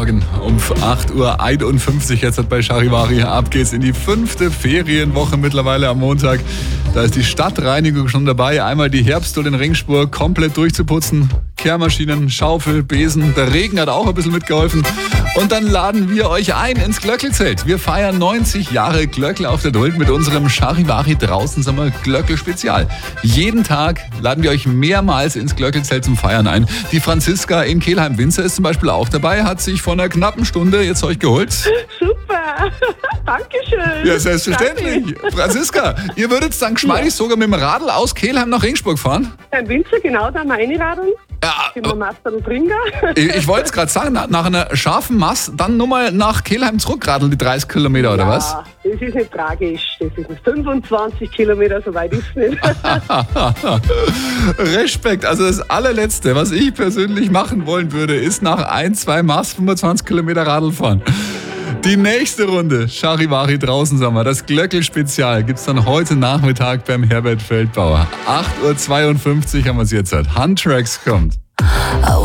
Morgen um 8.51 Uhr jetzt bei Charivari. Ab geht's in die 5. Ferienwoche mittlerweile am Montag. Da ist die Stadtreinigung schon dabei, einmal die Herbst- und den Ringspur komplett durchzuputzen. Kehrmaschinen, Schaufel, Besen, der Regen hat auch ein bisschen mitgeholfen. Und dann laden wir euch ein ins Glöckelzelt. Wir feiern 90 Jahre Glöckl auf der Duld mit unserem Charivari draußen Sommer Glöckel-Spezial. Jeden Tag laden wir euch mehrmals ins Glöckelzelt zum Feiern ein. Die Franziska in Kelheim-Winzer ist zum Beispiel auch dabei, hat sich vor einer knappen Stunde ihr Zeug geholt. Super, Dankeschön. Ja, selbstverständlich. Franziska, ihr würdet dann geschmeidig sogar mit dem Radl aus Kelheim nach Ringsburg fahren? Ein Winzer, genau, da mal reinradeln. Ja, Gehen wir Master und Bringer. ich wollte es gerade sagen, nach einer scharfen Mass, dann nur mal nach Kelheim zurückradeln, die 30 Kilometer, oder was? Ja, das ist nicht tragisch. Das ist 25 Kilometer, so weit ist es nicht. Respekt. Also das allerletzte, was ich persönlich machen wollen würde, ist nach 1-2 Mass 25 Kilometer Radl fahren. Die nächste Runde, Charivari draußen Sommer, das Glöckel-Spezial, gibt's dann heute Nachmittag beim Herbert Feldbauer. 8.52 Uhr haben wir es jetzt. Handtracks kommt.